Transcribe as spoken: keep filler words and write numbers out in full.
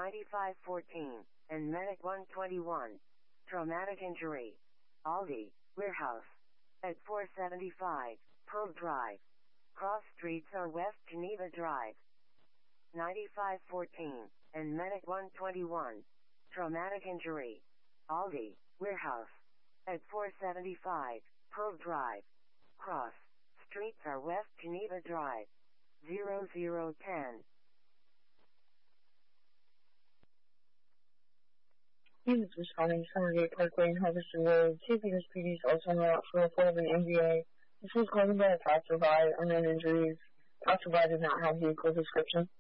ninety-five fourteen, and Medic one twenty-one. Traumatic injury. Aldi, warehouse. At four seventy-five, Pearl Drive. Cross streets are West Geneva Drive. ninety-five fourteen, and Medic one twenty-one. Traumatic injury. Aldi, warehouse. At four seventy-five, Pearl Drive. Cross streets are West Geneva Drive. zero zero ten. Units responding to Summergate Parkway and Harvester Road. T P S P D is also on route for a report of an M V A. This was caused by a passerby, unknown injuries. Passerby did not have vehicle description.